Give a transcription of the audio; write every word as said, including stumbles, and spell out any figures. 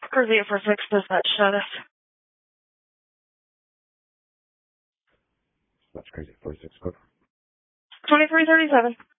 Cruise eight four six, dispatch status. That's crazy. forty-six, code. twenty-three thirty-seven.